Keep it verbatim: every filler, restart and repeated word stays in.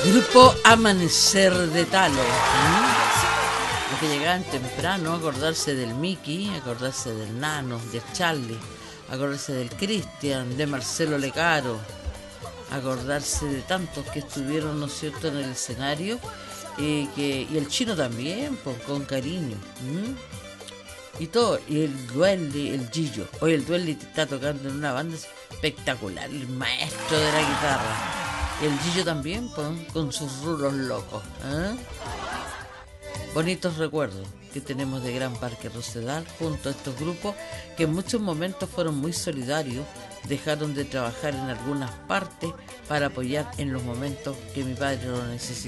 Grupo Amanecer de Talo. ¿Mm? Los que llegaban temprano, acordarse del Mickey, acordarse del Nano, de Charlie, acordarse del Cristian, de Marcelo Lecaro, acordarse de tantos que estuvieron, ¿no es cierto?, en el escenario, eh, que, y el Chino también, pues, con cariño. ¿Mm? Y todo, y el Duende, el Gillo. Hoy el Duende está tocando en una banda espectacular, el maestro de la guitarra. Y el Gillo también, pues, con sus rulos locos. ¿Eh? Bonitos recuerdos que tenemos de Gran Parque Rosedal junto a estos grupos que en muchos momentos fueron muy solidarios, dejaron de trabajar en algunas partes para apoyar en los momentos que mi padre lo necesitaba.